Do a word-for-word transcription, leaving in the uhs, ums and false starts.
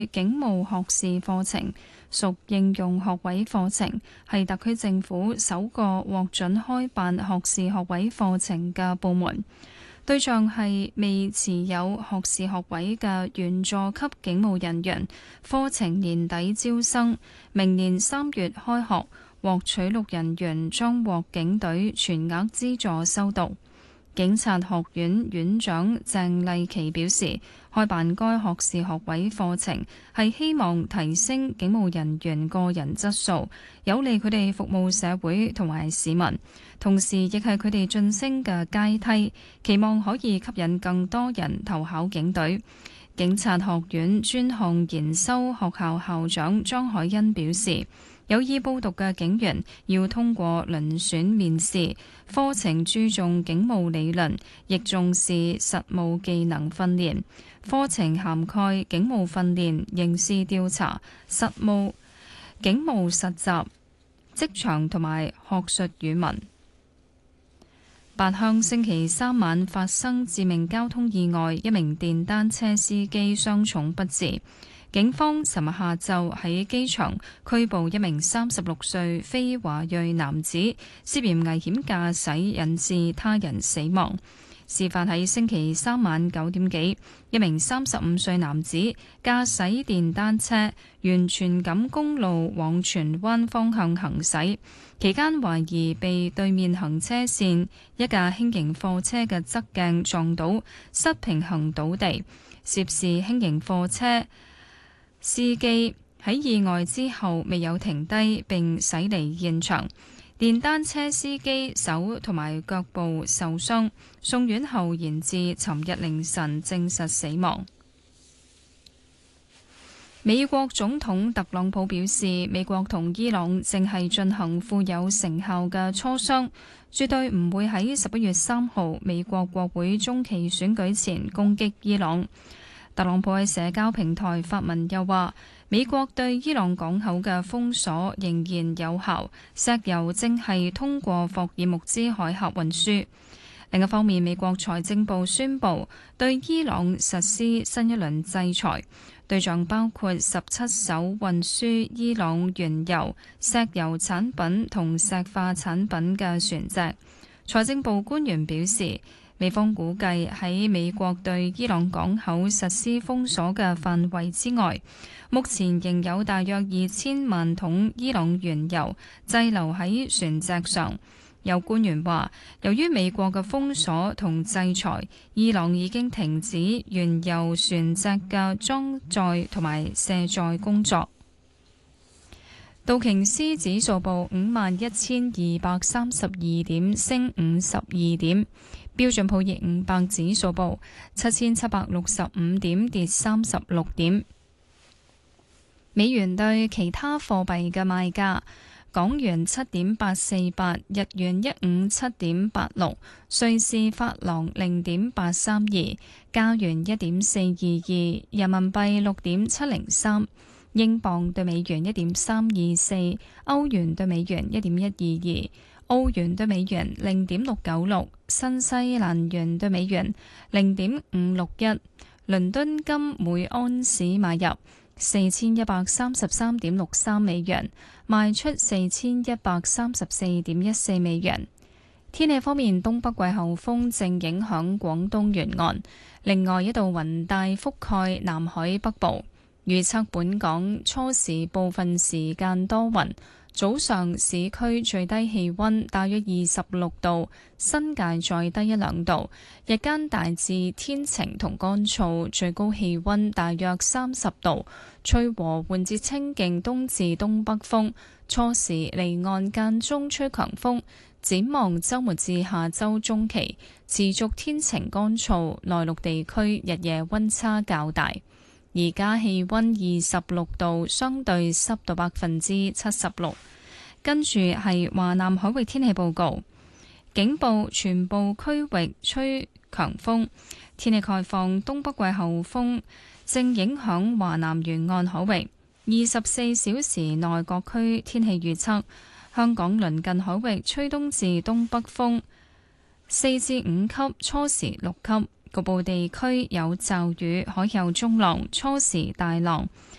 警務學士課程，屬應用學位課程，係特區政府首個獲准開辦學士學位課程嘅部門。對象係未持有學士學位嘅員佐級警務人員。課程年底招生，明年三月開學。獲取錄人員將獲警隊全額資助修讀。警察學院院長鄭麗琪表示，開辦該學士學位課程係希望提升警務人員個人質素，有利佢哋服務社會同埋市民，同時亦係佢哋晉升嘅階梯，期望可以吸引更多人投考警隊。警察學院專項研修學校校長張海欣表示，有意報讀嘅警員要通過遴選面試，課程注重警務理論，亦重視實務技能訓練。課程涵蓋警務訓練、刑事調查、實務、警務實習、職場同埋學術語文。八鄉星期三晚發生致命交通意外，一名電單車司機傷重不治。警方尋日下晝喺機場拘捕一名三十六歲非華裔男子，涉嫌危險駕駛引致他人死亡。事發喺星期三晚九點幾，一名三十五歲男子駕駛電單車沿荃錦公路往荃灣方向行駛，期間懷疑被對面行車線一架輕型貨車嘅側鏡撞到，失平衡倒地。涉事輕型貨車司機喺意外之後未有停低並駛離現場，電單車司機手同埋腳部受傷，送院後延至尋日凌晨證實死亡。美國總統特朗普表示，美國同伊朗正係進行富有成效嘅磋商，絕對唔會喺十一月三號美國國會中期選舉前攻擊伊朗。特朗普喺社交平台發文又話，美國對伊朗港口嘅封鎖仍然有效，石油正係通過霍爾木茲海峽運輸。另一方面，美國財政部宣布對伊朗實施新一輪制裁，對象包括十七艘運輸伊朗原油、石油產品同石化產品嘅船隻。財政部官員表示，美方估計喺美國對伊朗港口實施封鎖嘅範圍之外，目前仍有大約二千萬桶伊朗原油滯留喺船隻上。有官員話，由於美國嘅封鎖同制裁，伊朗已經停止原油船隻嘅裝載同埋卸載工作。道瓊斯指數報五萬一千二百三十二點，升五十二點。標準普爾五百指數報七千七百六十五點，跌三十六點。美元對其他貨幣嘅賣價：港元七點八四八，日元一五七點八六，瑞士法郎零點八三二，加元一點四二二，人民幣六點七零三，英鎊對美元一點三二四，歐元對美元一點一二二。澳元對美元零點六九六，新西蘭元對美元零點五六一，倫敦金每安士買入四千一百三十三點六三美元，賣出四千一百三十四點一四美元。天氣方面，東北季候風正影響廣東沿岸，另外一道雲帶覆蓋南海北部，預測本港初時部分時間多雲。早上市區最低氣溫大約二十六度，新界再低一兩度。日間大致天晴同乾燥，最高氣溫大約三十度，吹和緩至清勁東至東北風。初時離岸間中吹強風。展望週末至下週中期，持續天晴乾燥，內陸地區日夜溫差較大。而家氣溫二十六度，相對濕度百分之七十六。跟住係華南海域天氣報告，警報全部區域吹強風，天氣概況，東北季候風正影響華南沿岸海域。二十四小時內各區天氣預測，香港鄰近海域吹東至東北風四至五級，初時六級。 局部地區有驟雨，海有中浪，初時大浪。